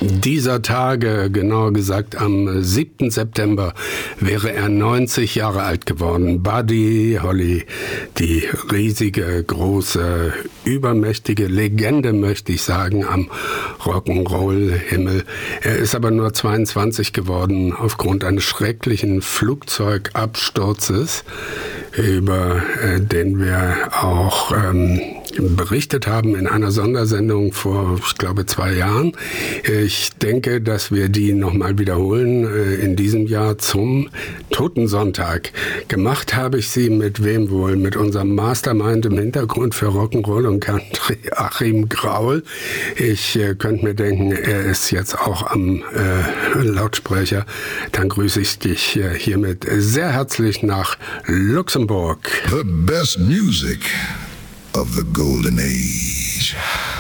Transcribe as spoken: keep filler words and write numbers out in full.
dieser Tage, genauer gesagt am siebten September, wäre er neunzig Jahre alt geworden. Buddy Holly, die riesige, große, übermächtige Legende, möchte ich sagen, am Rock'n'Roll-Himmel. Er ist aber nur zweiundzwanzig geworden aufgrund eines schrecklichen Flugzeugabsturzes, über äh, den wir auch ähm, berichtet haben in einer Sondersendung vor, ich glaube, zwei Jahren. Ich denke, dass wir die nochmal wiederholen äh, in diesem Jahr zum Totensonntag. Gemacht habe ich sie mit wem wohl? Mit unserem Mastermind im Hintergrund für Rock'n'Roll und Country, Achim Graul. Ich äh, könnte mir denken, er ist jetzt auch am äh, Lautsprecher. Dann grüße ich dich äh, hiermit sehr herzlich nach Luxemburg. The best music of the golden age.